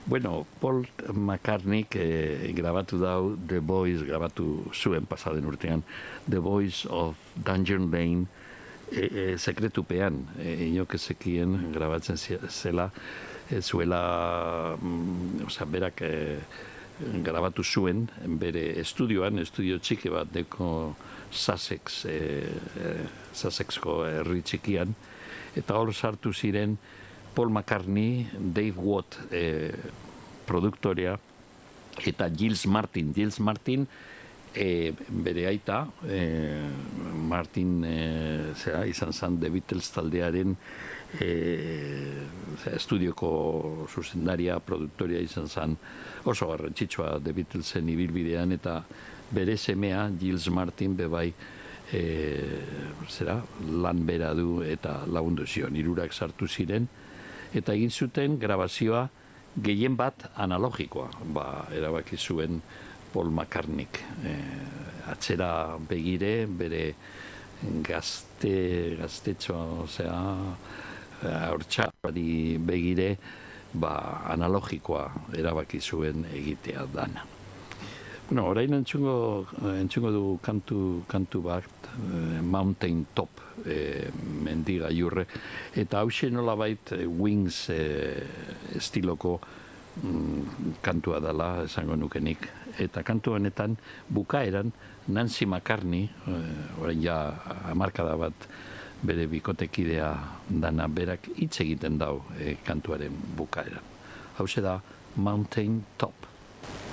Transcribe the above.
Bueno, Paul McCartney grabatu dau The Voice, grabatu zuen pasaden urtean, The Voice of Dungeon Lane, sekretupean, inok ezekien grabatzen zela, zuela, berak grabatu zuen, bere estudioan, estudio txiki bat deko Sussexko herri txikian, eta hor sartu ziren Paul McCartney, Dave Watt produktorea, eta Giles Martin. Giles Martin, bere aita, Martin izan zen The Beatles taldearen estudioko zuzendaria, produktoria izan zen, oso garrantzitsua The Beatlesen ibilbidean, eta bere semea, Giles Martin, bebai, lan bera du eta lagundu zion, hirurak sartu ziren, eta egin zuten grabazioa gehien bat analogikoa, erabaki zuen Paul McCartneyk. Atzera begire, bere gaztetxoa, hortxarri begire, analogikoa erabaki zuen egitea dana. Bueno, orain entzungo du kantu bat, Mountain Top, mendiga jurre, eta hause nolabait Wings estiloko kantua dela, esango nukenik. Eta kantu honetan bukaeran Nancy McCartney, orain ja hamarkada bat bere bikotekidea dana, berak hitz egiten dau kantuaren bukaeran. Hause da Mountain Top.